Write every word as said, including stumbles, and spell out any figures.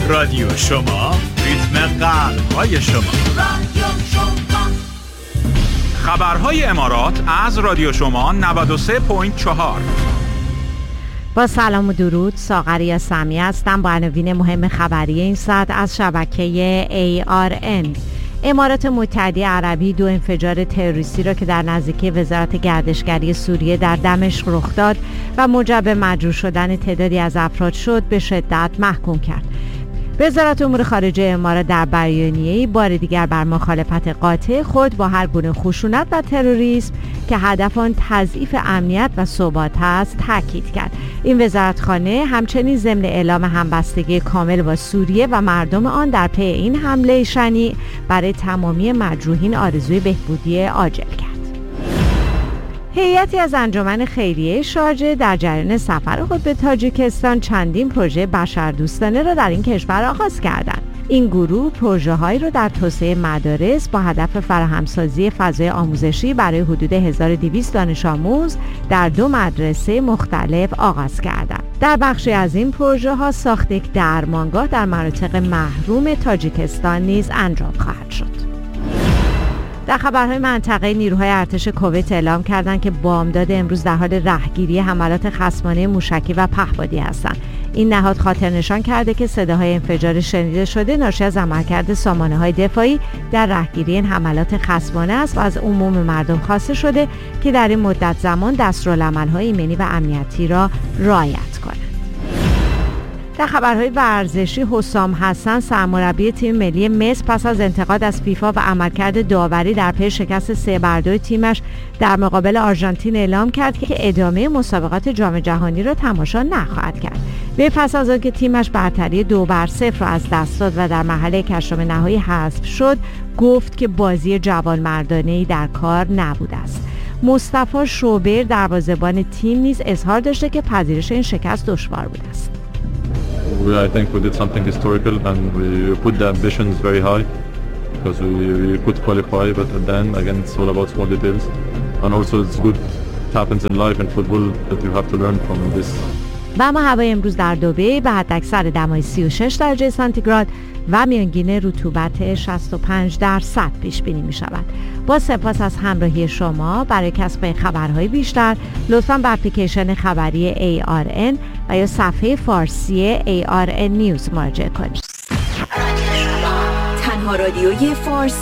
رادیو شما، ریتم قلب‌های شما. رادیو شما. خبرهای امارات از رادیو شما نود و سه ممیز چهار. با سلام و درود، ساغری سمی هستم با عناوین مهم خبری این ساعت از شبکه ای آر ان. امارات متحده عربی دو انفجار تروریستی را که در نزدیکی وزارت گردشگری سوریه در دمشق رخ داد و موجب مجروح شدن تعدادی از افراد شد به شدت محکوم کرد. وزارت امور خارجه امارات در بیانیه‌ای بار دیگر بر مخالفت قاطع خود با هر گونه خشونت و تروریسم که هدف آن تضعیف امنیت و ثبات است تاکید کرد. این وزارتخانه همچنین ضمن اعلام همبستگی کامل با سوریه و مردم آن در پی این حمله شنیع برای تمامی مجروحین آرزوی بهبودی عاجل کرد. هیئتی از انجمن خیریه شارجه در جریان سفر خود به تاجیکستان چندین پروژه بشردوستانه را در این کشور آغاز کردند. این گروه پروژه‌هایی را در توسعه مدارس با هدف فراهمسازی فضای آموزشی برای حدود هزار و دویست دانش آموز در دو مدرسه مختلف آغاز کردند. در بخشی از این پروژه‌ها ساخت یک درمانگاه در مناطق محروم تاجیکستان نیز انجام خواهد شد. در خبرهای منطقه نیروهای ارتش کویت اعلام کردند که بامداد امروز در حال رهگیری حملات خصمانه موشکی و پهپادی هستند. این نهاد خاطر نشان کرده که صداهای انفجار شنیده شده ناشی از عملکرد سامانه‌های دفاعی در رهگیری این حملات خصمانه است و از عموم مردم خواسته شده که در این مدت زمان دستورالعمل‌های ایمنی و امنیتی را رعایت کنند. در خبرهای ورزشی حسام حسن سرمربی تیم ملی مصر پس از انتقاد از فیفا و عملکرد داوری در پی شکست سه بر دو تیمش در مقابل آرژانتین اعلام کرد که ادامه مسابقات جام جهانی را تماشا نخواهد کرد. به پس از آنکه تیمش برتری دو بر صفر را از دست داد و در مرحله هشتم نهایی حذف شد، گفت که بازی جوانمردانه‌ای در کار نبوده است. مصطفی شوبر دروازه‌بان تیم نیز اظهار داشته که پذیرش این شکست دشوار بوده است. I think we did something historical and we put the ambitions very high because we, we could qualify, but then again it's all about small details, and also it's good it happens in life and football that you have to learn from this. و اما هوای امروز در دبی به حداکثر دمای سی و شش درجه سانتیگراد و میانگین رطوبت شصت و پنج درصد پیش بینی می شود. با سپاس از همراهی شما. برای کسب خبرهای بیشتر لطفاً به اپلیکیشن خبری ای آر ان و یا صفحه فارسی ای آر ان نیوز مراجعه کنید. تنها رادیوی فارسی